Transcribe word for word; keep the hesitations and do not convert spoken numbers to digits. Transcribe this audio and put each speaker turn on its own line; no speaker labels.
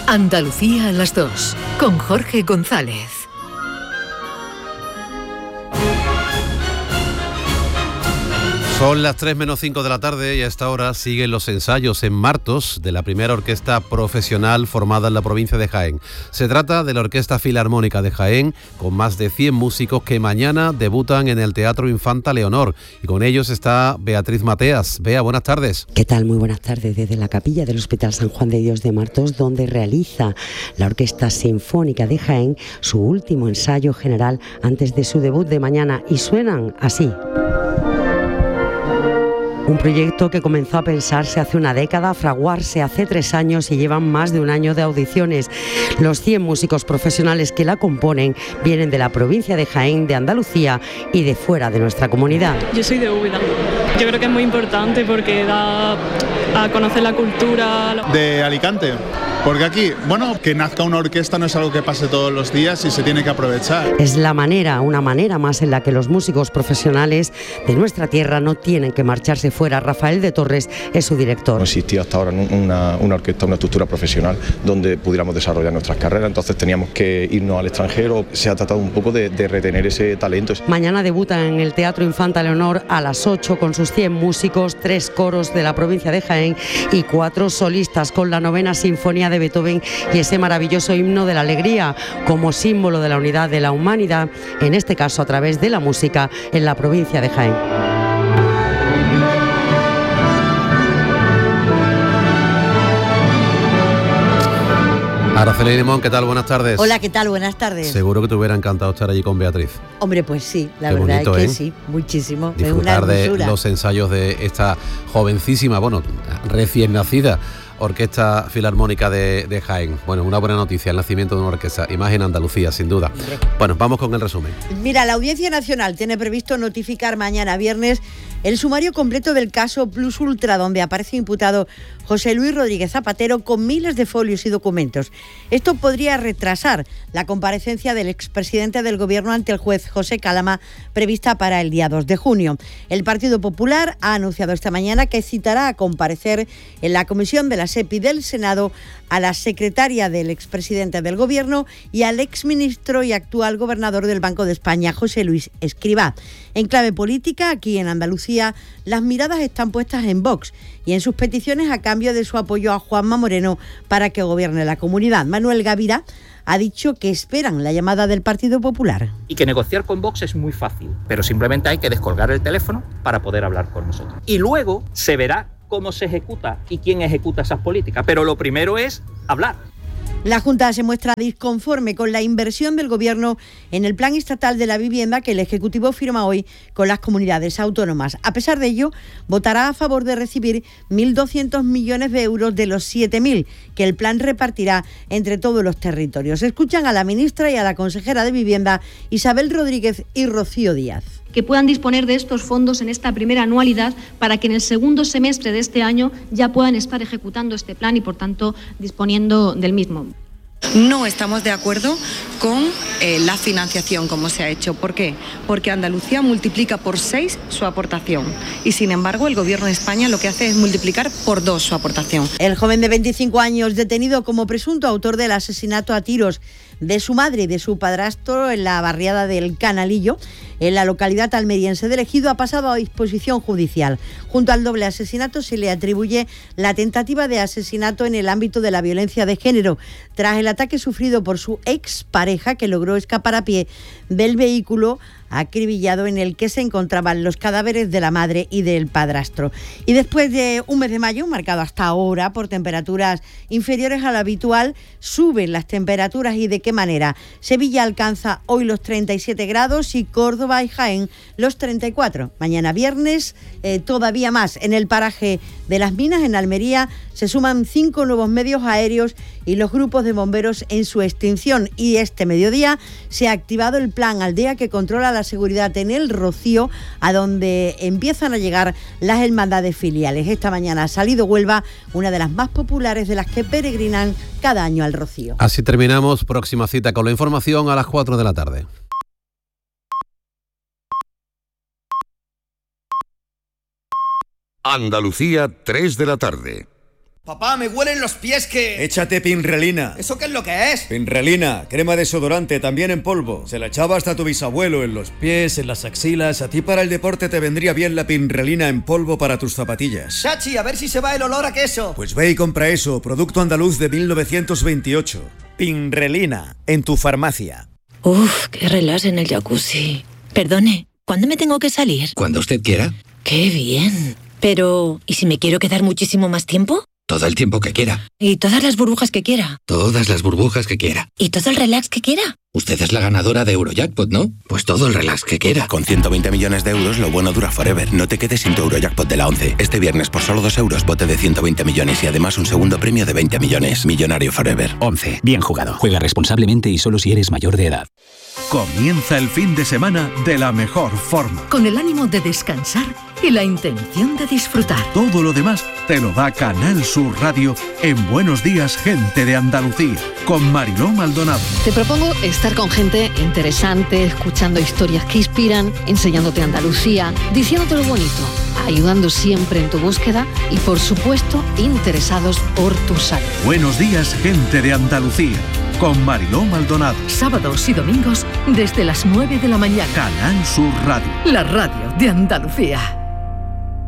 Andalucía a las dos, con Jorge González.
Son las tres menos cinco de la tarde y a esta hora siguen los ensayos en Martos de la primera orquesta profesional formada en la provincia de Jaén. Se trata de la Orquesta Filarmónica de Jaén, con más de cien músicos que mañana debutan en el Teatro Infanta Leonor. Y con ellos está Beatriz Mateas. Bea, buenas tardes.
¿Qué tal? Muy buenas tardes. Desde la capilla del Hospital San Juan de Dios de Martos, donde realiza la Orquesta Sinfónica de Jaén su último ensayo general antes de su debut de mañana. Y suenan así. Un proyecto que comenzó a pensarse hace una década, a fraguarse hace tres años y llevan más de un año de audiciones. Los cien músicos profesionales que la componen vienen de la provincia de Jaén, de Andalucía y de fuera de nuestra comunidad.
Yo soy de Úbeda. Yo creo que es muy importante porque da a conocer la cultura.
De Alicante. Porque aquí, bueno, que nazca una orquesta no es algo que pase todos los días y se tiene que aprovechar.
Es la manera, una manera más en la que los músicos profesionales de nuestra tierra no tienen que marcharse fuera. Rafael de Torres es su director.
No existía hasta ahora una, una orquesta, una estructura profesional donde pudiéramos desarrollar nuestras carreras, entonces teníamos que irnos al extranjero. Se ha tratado un poco de, de retener ese talento.
Mañana debuta en el Teatro Infanta Leonor a las ocho con sus cien músicos, tres coros de la provincia de Jaén y cuatro solistas con la novena sinfonía de Beethoven y ese maravilloso himno de la alegría como símbolo de la unidad de la humanidad, en este caso a través de la música en la provincia de Jaén.
Araceli Limón, ¿qué tal? Buenas tardes.
Hola, ¿qué tal? Buenas tardes.
Seguro que te hubiera encantado estar allí con Beatriz.
Hombre, pues sí, la
Qué
verdad
bonito,
es que
¿eh?
sí, muchísimo.
Disfrutar
es una
de
hermosura.
los ensayos de esta jovencísima, bueno, recién nacida Orquesta Filarmónica de, de Jaén. Bueno, una buena noticia, el nacimiento de una orquesta, y más en Andalucía, sin duda. Hombre. Bueno, vamos con el resumen.
Mira, la Audiencia Nacional tiene previsto notificar mañana viernes el sumario completo del caso Plus Ultra, donde aparece imputado José Luis Rodríguez Zapatero con miles de folios y documentos. Esto podría retrasar la comparecencia del expresidente del Gobierno ante el juez José Calama, prevista para el día dos de junio. El Partido Popular ha anunciado esta mañana que citará a comparecer en la comisión de la SEPI del Senado a la secretaria del expresidente del Gobierno y al exministro y actual gobernador del Banco de España, José Luis Escrivá. En clave política, aquí en Andalucía, las miradas están puestas en Vox y en sus peticiones a cambio de su apoyo a Juanma Moreno para que gobierne la comunidad. Manuel Gavira ha dicho que esperan la llamada del Partido Popular.
Y que negociar con Vox es muy fácil, pero simplemente hay que descolgar el teléfono para poder hablar con nosotros. Y luego se verá cómo se ejecuta y quién ejecuta esas políticas, pero lo primero es hablar.
La Junta se muestra disconforme con la inversión del Gobierno en el Plan Estatal de la Vivienda que el Ejecutivo firma hoy con las comunidades autónomas. A pesar de ello, votará a favor de recibir mil doscientos millones de euros de los siete mil que el plan repartirá entre todos los territorios. Escuchan a la ministra y a la consejera de Vivienda, Isabel Rodríguez y Rocío Díaz.
Que puedan disponer de estos fondos en esta primera anualidad para que en el segundo semestre de este año ya puedan estar ejecutando este plan y, por tanto, disponiendo del mismo.
No estamos de acuerdo con eh, la financiación como se ha hecho. ¿Por qué? Porque Andalucía multiplica por seis su aportación y, sin embargo, el Gobierno de España lo que hace es multiplicar por dos su aportación.
El joven de veinticinco años, detenido como presunto autor del asesinato a tiros de su madre y de su padrastro en la barriada del Canalillo, en la localidad almeriense del Ejido, ha pasado a disposición judicial. Junto al doble asesinato se le atribuye la tentativa de asesinato en el ámbito de la violencia de género, tras el ataque sufrido por su expareja, que logró escapar a pie del vehículo acribillado en el que se encontraban los cadáveres de la madre y del padrastro. Y después de un mes de mayo, marcado hasta ahora por temperaturas inferiores a lo habitual, suben las temperaturas. ¿Y de qué manera? Sevilla alcanza hoy los treinta y siete grados y Córdoba y Jaén los treinta y cuatro. Mañana viernes eh, todavía más. En el paraje de Las Minas, en Almería, se suman cinco nuevos medios aéreos y los grupos de bomberos en su extinción. Y este mediodía se ha activado el plan Aldea, que controla la seguridad en el Rocío, a donde empiezan a llegar las hermandades filiales. Esta mañana ha salido Huelva, una de las más populares de las que peregrinan cada año al Rocío.
Así terminamos. Próxima cita con la información a las cuatro de la tarde.
Andalucía, tres de la tarde. Papá, me huelen los pies que...
Échate Pinrelina.
¿Eso qué es lo que es?
Pinrelina, crema desodorante, también en polvo. Se la echaba hasta tu bisabuelo en los pies, en las axilas. A ti para el deporte te vendría bien la Pinrelina en polvo para tus zapatillas.
Chachi, a ver si se va el olor a queso.
Pues ve y compra eso, producto andaluz de mil novecientos veintiocho. Pinrelina, en tu farmacia.
Uf, qué relax en el jacuzzi. Perdone, ¿cuándo me tengo que salir?
Cuando usted quiera.
¡Qué bien! Pero, ¿y si me quiero quedar muchísimo más tiempo?
Todo el tiempo que quiera.
¿Y todas las burbujas que quiera?
Todas las burbujas que quiera.
¿Y todo el relax que quiera?
Usted es la ganadora de Eurojackpot, ¿no? Pues todo el relax que quiera.
Con ciento veinte millones de euros, lo bueno dura forever. No te quedes sin tu Eurojackpot de la once. Este viernes, por solo dos euros, bote de ciento veinte millones y además un segundo premio de veinte millones. Millonario forever.
once. Bien jugado. Juega responsablemente y solo si eres mayor de edad.
Comienza el fin de semana de la mejor forma.
Con el ánimo de descansar y la intención de disfrutar.
Todo lo demás te lo da Canal Sur Radio en Buenos Días, Gente de Andalucía, con Mariló Maldonado.
Te propongo estar con gente interesante, escuchando historias que inspiran, enseñándote Andalucía, diciéndote lo bonito, ayudando siempre en tu búsqueda y, por supuesto, interesados por tu salud.
Buenos Días, Gente de Andalucía, con Mariló Maldonado.
Sábados y domingos desde las nueve de la mañana.
Canal Sur Radio.
La radio de Andalucía.